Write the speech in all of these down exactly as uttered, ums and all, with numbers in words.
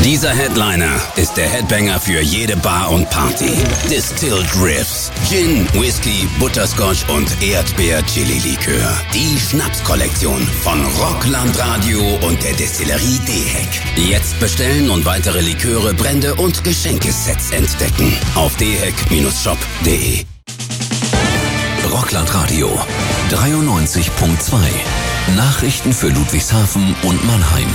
Dieser Headliner ist der Headbanger für jede Bar und Party. Distilled Riffs, Gin, Whisky, Butterscotch und Erdbeer-Chili-Likör. Die Schnapskollektion von Rockland Radio und der Destillerie D-Heck. Jetzt bestellen und weitere Liköre, Brände und Geschenkesets entdecken. Auf d heck shop punkt de. Rockland Radio dreiundneunzig Komma zwei. Nachrichten für Ludwigshafen und Mannheim.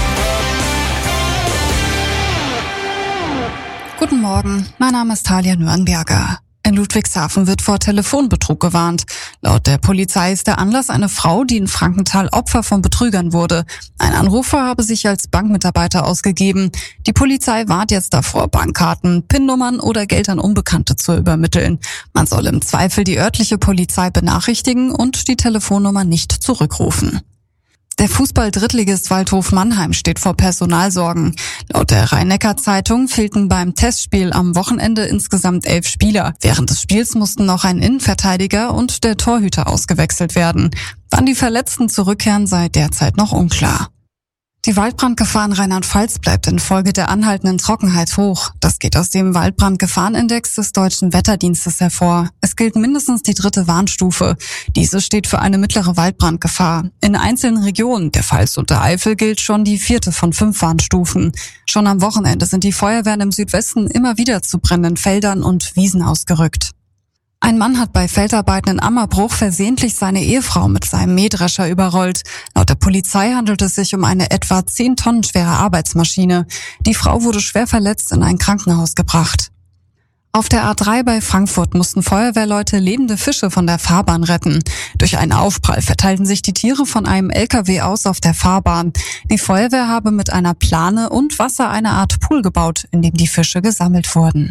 Guten Morgen, mein Name ist Talia Nürnberger. In Ludwigshafen wird vor Telefonbetrug gewarnt. Laut der Polizei ist der Anlass eine Frau, die in Frankenthal Opfer von Betrügern wurde. Ein Anrufer habe sich als Bankmitarbeiter ausgegeben. Die Polizei warnt jetzt davor, Bankkarten, PIN-Nummern oder Geld an Unbekannte zu übermitteln. Man soll im Zweifel die örtliche Polizei benachrichtigen und die Telefonnummer nicht zurückrufen. Der Fußball-Drittligist Waldhof Mannheim steht vor Personalsorgen. Laut der Rhein-Neckar-Zeitung fehlten beim Testspiel am Wochenende insgesamt elf Spieler. Während des Spiels mussten noch ein Innenverteidiger und der Torhüter ausgewechselt werden. Wann die Verletzten zurückkehren, sei derzeit noch unklar. Die Waldbrandgefahr in Rheinland-Pfalz bleibt infolge der anhaltenden Trockenheit hoch. Das geht aus dem Waldbrandgefahrenindex des Deutschen Wetterdienstes hervor. Es gilt mindestens die dritte Warnstufe. Diese steht für eine mittlere Waldbrandgefahr. In einzelnen Regionen, der Pfalz und der Eifel, gilt schon die vierte von fünf Warnstufen. Schon am Wochenende sind die Feuerwehren im Südwesten immer wieder zu brennenden Feldern und Wiesen ausgerückt. Ein Mann hat bei Feldarbeiten in Ammerbruch versehentlich seine Ehefrau mit seinem Mähdrescher überrollt. Laut der Polizei handelt es sich um eine etwa zehn Tonnen schwere Arbeitsmaschine. Die Frau wurde schwer verletzt in ein Krankenhaus gebracht. Auf der A drei bei Frankfurt mussten Feuerwehrleute lebende Fische von der Fahrbahn retten. Durch einen Aufprall verteilten sich die Tiere von einem L K W aus auf der Fahrbahn. Die Feuerwehr habe mit einer Plane und Wasser eine Art Pool gebaut, in dem die Fische gesammelt wurden.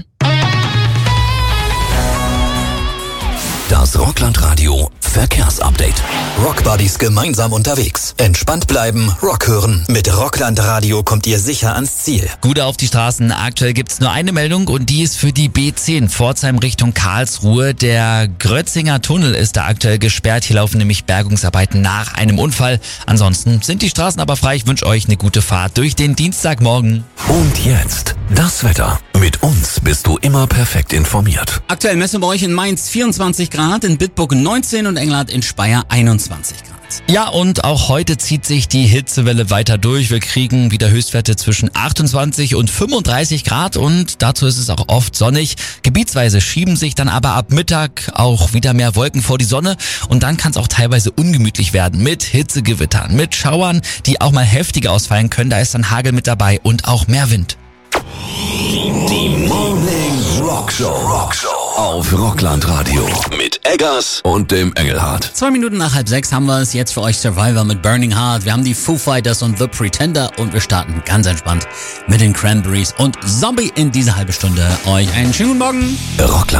Das Rockland Radio Verkehrsupdate. Rockbuddies gemeinsam unterwegs. Entspannt bleiben, Rock hören. Mit Rockland Radio kommt ihr sicher ans Ziel. Gut auf die Straßen. Aktuell gibt's nur eine Meldung und die ist für die B zehn Pforzheim Richtung Karlsruhe. Der Grötzinger Tunnel ist da aktuell gesperrt. Hier laufen nämlich Bergungsarbeiten nach einem Unfall. Ansonsten sind die Straßen aber frei. Ich wünsche euch eine gute Fahrt durch den Dienstagmorgen. Und jetzt das Wetter. Mit uns bist du immer perfekt informiert. Aktuell messen wir euch in Mainz vierundzwanzig Grad, in Bitburg neunzehn und Englert in Speyer einundzwanzig Grad. Ja, und auch heute zieht sich die Hitzewelle weiter durch. Wir kriegen wieder Höchstwerte zwischen achtundzwanzig und fünfunddreißig Grad und dazu ist es auch oft sonnig. Gebietsweise schieben sich dann aber ab Mittag auch wieder mehr Wolken vor die Sonne und dann kann es auch teilweise ungemütlich werden mit Hitzegewittern, mit Schauern, die auch mal heftiger ausfallen können. Da ist dann Hagel mit dabei und auch mehr Wind. Die Morning Rock Show. Rock Show auf Rockland Radio mit Eggers und dem Engelhardt. Zwei Minuten nach halb sechs haben wir es jetzt für euch Survivor mit Burning Heart. Wir haben die Foo Fighters und The Pretender und wir starten ganz entspannt mit den Cranberries und Zombie in dieser halben Stunde. Euch einen schönen guten Morgen. Rockland.